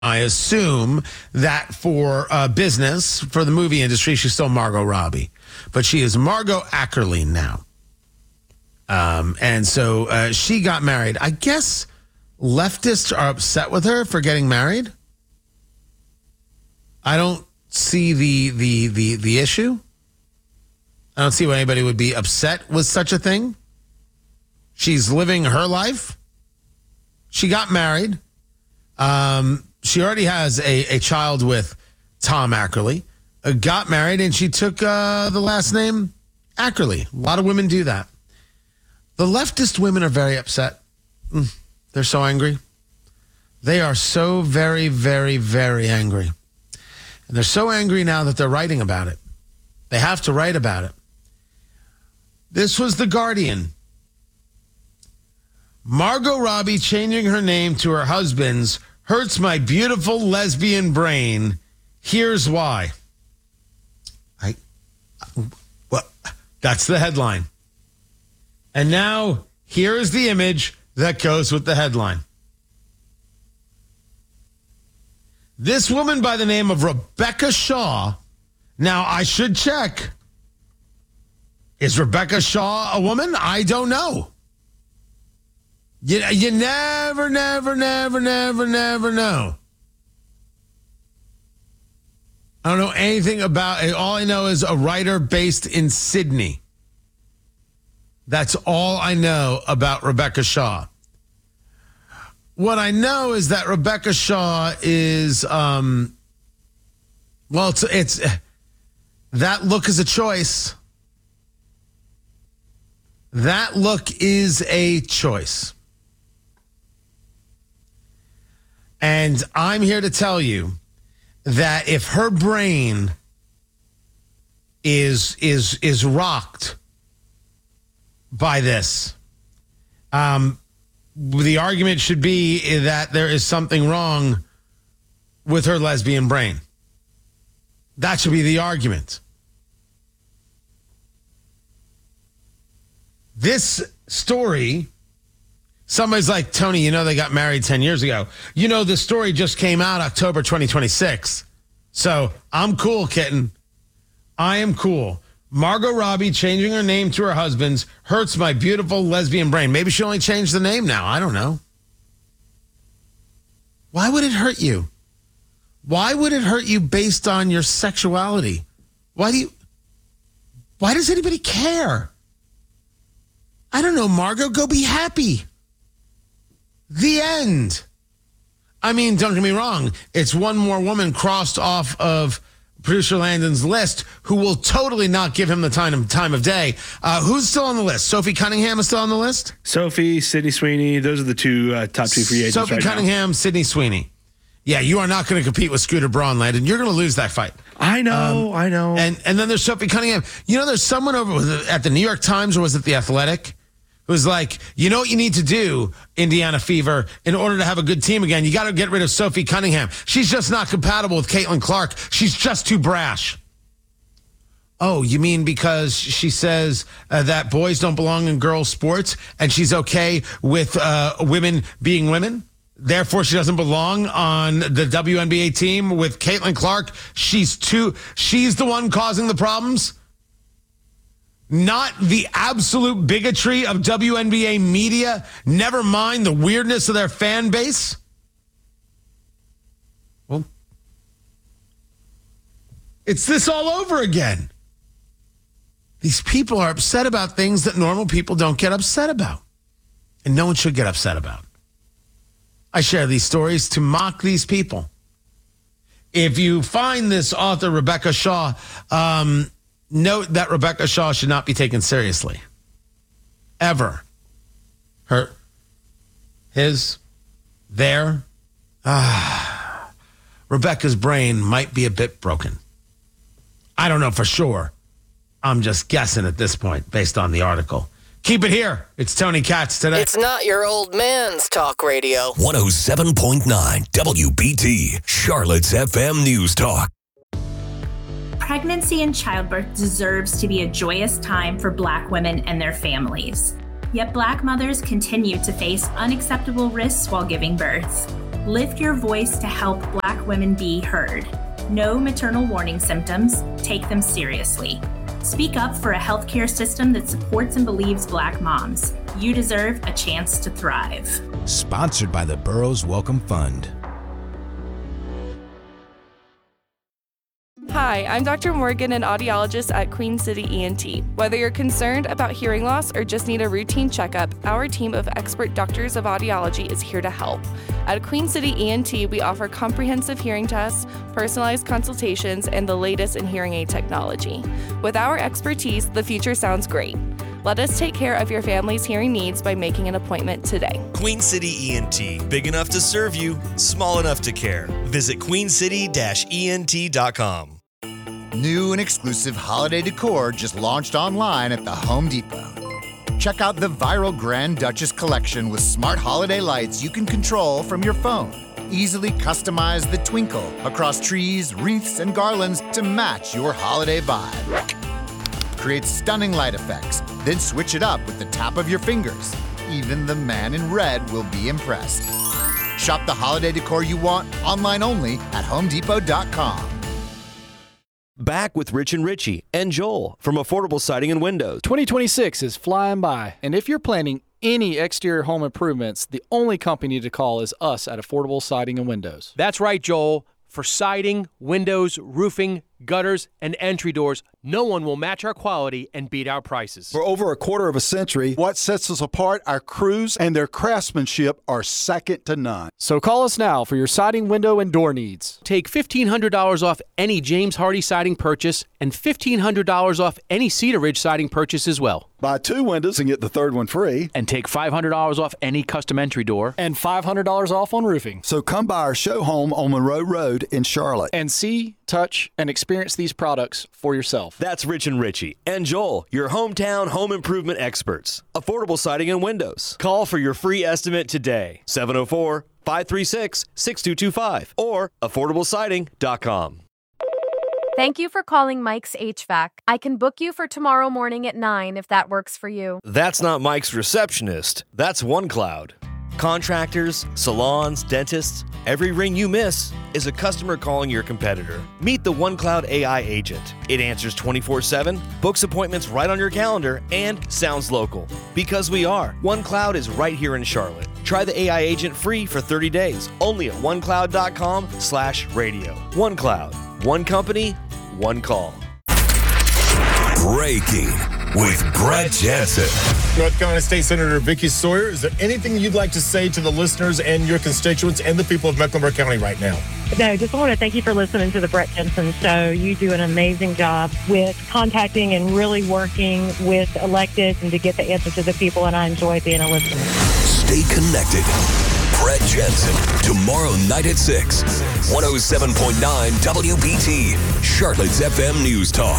I assume that for business, for the movie industry, she's still Margot Robbie. But she is Margot Ackerley now. And so she got married. I guess leftists are upset with her for getting married. I don't see the issue. I don't see why anybody would be upset with such a thing. She's living her life. She got married. She already has a child with Tom Ackerley. Got married, and she took the last name Ackerley. A lot of women do that. The leftist women are very upset. They're so angry. They are so very, very, very angry. And they're so angry now that they're writing about it. They have to write about it. This was The Guardian. Margot Robbie changing her name to her husband's hurts my beautiful lesbian brain. Here's why. Well, that's the headline. And now here is the image that goes with the headline. This woman by the name of Rebecca Shaw. Now, I should check. Is Rebecca Shaw a woman? I don't know. You never know. I don't know anything about it. All I know is a writer based in Sydney. That's all I know about Rebecca Shaw. What I know is that Rebecca Shaw is, it's that look is a choice. That look is a choice. And I'm here to tell you that if her brain is rocked by this, the argument should be that there is something wrong with her lesbian brain. That should be the argument. This story, somebody's like, Tony, they got married 10 years ago. The story just came out October 2026. So I'm cool, kitten. I am cool. Margot Robbie changing her name to her husband's hurts my beautiful lesbian brain. Maybe she only changed the name now. I don't know. Why would it hurt you? Why would it hurt you based on your sexuality? Why does anybody care? I don't know, Margot, go be happy. The end. I mean, don't get me wrong. It's one more woman crossed off of producer Landon's list who will totally not give him the time of day. Who's still on the list? Sophie Cunningham is still on the list? Sophie, Sydney Sweeney. Those are the two top two free agents Sophie Cunningham, Sydney Sweeney. Yeah, you are not going to compete with Scooter Braun, Landon. You're going to lose that fight. I know. And then there's Sophie Cunningham. There's someone over at the New York Times, or was it The Athletic, who's like, what you need to do, Indiana Fever, in order to have a good team again, you got to get rid of Sophie Cunningham. She's just not compatible with Caitlin Clark. She's just too brash. Oh, you mean because she says that boys don't belong in girls' sports and she's okay with women being women? Therefore, she doesn't belong on the WNBA team with Caitlin Clark. She's the one causing the problems? Not the absolute bigotry of WNBA media, never mind the weirdness of their fan base. Well, it's this all over again. These people are upset about things that normal people don't get upset about. And no one should get upset about. I share these stories to mock these people. If you find this author, Rebecca Shaw, note that Rebecca Shaw should not be taken seriously. Ever. Rebecca's brain might be a bit broken. I don't know for sure. I'm just guessing at this point based on the article. Keep it here. It's Tony Katz today. It's not your old man's talk radio. 107.9 WBT, Charlotte's FM News Talk. Pregnancy and childbirth deserves to be a joyous time for Black women and their families. Yet Black mothers continue to face unacceptable risks while giving birth. Lift your voice to help Black women be heard. Know maternal warning symptoms. Take them seriously. Speak up for a healthcare system that supports and believes Black moms. You deserve a chance to thrive. Sponsored by the Burroughs Welcome Fund. Hi, I'm Dr. Morgan, an audiologist at Queen City ENT. Whether you're concerned about hearing loss or just need a routine checkup, our team of expert doctors of audiology is here to help. At Queen City ENT, we offer comprehensive hearing tests, personalized consultations, and the latest in hearing aid technology. With our expertise, the future sounds great. Let us take care of your family's hearing needs by making an appointment today. Queen City ENT. Big enough to serve you, small enough to care. Visit queencity-ent.com. New and exclusive holiday decor just launched online at the Home Depot. Check out the viral Grand Duchess collection with smart holiday lights you can control from your phone. Easily customize the twinkle across trees, wreaths, and garlands to match your holiday vibe. Create stunning light effects, then switch it up with the tap of your fingers. Even the man in red will be impressed. Shop the holiday decor you want online only at HomeDepot.com. Back with Rich and Richie and Joel from Affordable Siding and Windows. 2026 is flying by, and if you're planning any exterior home improvements, the only company to call is us at Affordable Siding and Windows. That's right, Joel. For siding, windows, roofing, gutters, and entry doors, no one will match our quality and beat our prices. For over a quarter of a century, what sets us apart, our crews and their craftsmanship are second to none. So call us now for your siding, window, and door needs. Take $1,500 off any James Hardy siding purchase and $1,500 off any Cedar Ridge siding purchase as well. Buy 2 windows and get the third one free. And take $500 off any custom entry door. And $500 off on roofing. So come by our show home on Monroe Road in Charlotte. And see, touch, and experience these products for yourself. That's Rich and Richie and Joel, your hometown home improvement experts. Affordable Siding and Windows. Call for your free estimate today. 704-536-6225 or affordablesiding.com. Thank you for calling Mike's HVAC. I can book you for tomorrow morning at 9 if that works for you. That's not Mike's receptionist. That's OneCloud. Contractors, salons, dentists, every ring you miss is a customer calling your competitor. Meet the OneCloud AI agent. It answers 24/7, books appointments right on your calendar, and sounds local. Because we are. OneCloud is right here in Charlotte. Try the AI agent free for 30 days, only at onecloud.com/radio. OneCloud. One company, one call. Breaking with Brett Jensen. North Carolina State Senator Vicky Sawyer, is there anything you'd like to say to the listeners and your constituents and the people of Mecklenburg County right now? No, just want to thank you for listening to the Brett Jensen Show. You do an amazing job with contacting and really working with electeds and to get the answer to the people, and I enjoy being a listener. Stay connected. Brett Jensen, tomorrow night at 6. 107.9 WBT, Charlotte's FM News Talk.